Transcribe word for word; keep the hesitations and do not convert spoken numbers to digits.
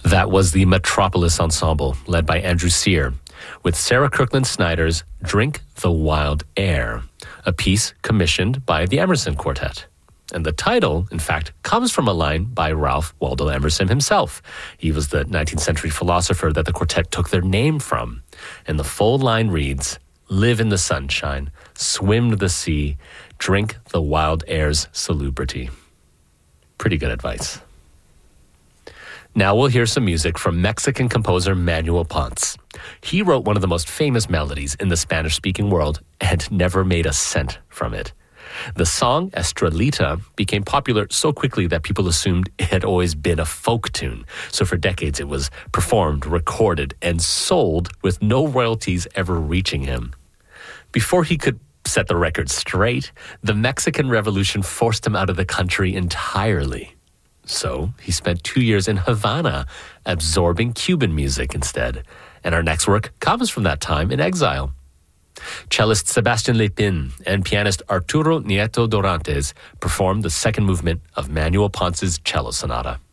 That was the Metropolis Ensemble, led by Andrew Sear, with Sarah Kirkland Snyder's Drink the Wild Air, a piece commissioned by the Emerson Quartet. And the title, in fact, comes from a line by Ralph Waldo Emerson himself. He was the nineteenth century philosopher that the quartet took their name from. And the full line reads, "Live in the sunshine, swim the sea, drink the wild air's salubrity." Pretty good advice. Now we'll hear some music from Mexican composer Manuel Ponce. He wrote one of the most famous melodies in the Spanish-speaking world and never made a cent from it. The song Estrelita became popular so quickly that people assumed it had always been a folk tune. So for decades it was performed, recorded, and sold with no royalties ever reaching him. Before he could set the record straight, the Mexican Revolution forced him out of the country entirely. So he spent two years in Havana, absorbing Cuban music instead. And our next work comes from that time in exile. Cellist Sebastián Lepin and pianist Arturo Nieto Dorantes performed the second movement of Manuel Ponce's cello sonata.